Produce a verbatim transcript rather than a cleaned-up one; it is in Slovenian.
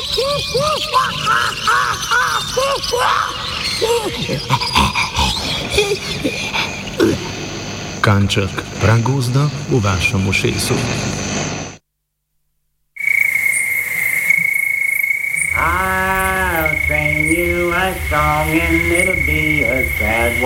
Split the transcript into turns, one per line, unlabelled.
Kanček pragozda v vašem ušesu.
I'll sing you a song and it'll be a sad one.